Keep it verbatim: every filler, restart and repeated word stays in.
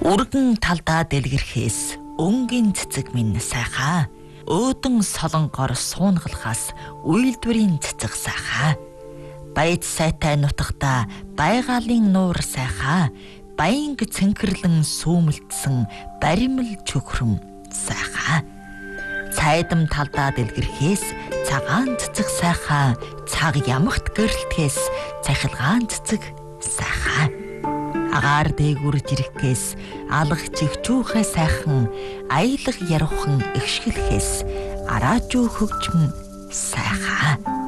Үргэн талдаа дэлгэрхээс өнгийн цэцэг минь сайхаа. Өөдөн солонгоор суунгалахаас үйлдвэрийн цэцэг сайхаа. Баяд сайтай нутагта байгалийн нуур сайхаа. Баянг цэнхэрлэн сүүмэлтсэн баримл чөхрөм сайхаа. Цайдам талдаа дэлгэрхээс цагаан цэцэг сайхаа. Цаг ямагт гэрэлтгээс цахилгаан цэцэг сайхаа. Агаар дээгүрж ирэхээс алгах чигчүүхэ сайхан, аялах яруухан ихшгэлхээс араажуу хөгжмөн сайхаа.